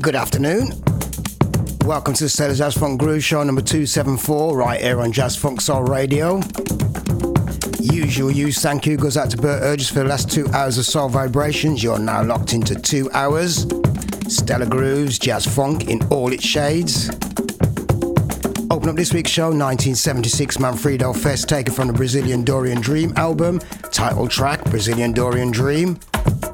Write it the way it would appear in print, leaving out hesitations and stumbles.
Good afternoon. Welcome to the Stellar Jazz Funk Groove Show number 274 right here on Jazz Funk Soul Radio. Usual use thank you goes out to Bert Urges for the last 2 hours of Soul Vibrations. You're now locked into 2 hours. Stellar Grooves, Jazz Funk in all its shades. Open up this week's show, 1976 Manfredo Fest, taken from the Brazilian Dorian Dream album. Title track, Brazilian Dorian Dream.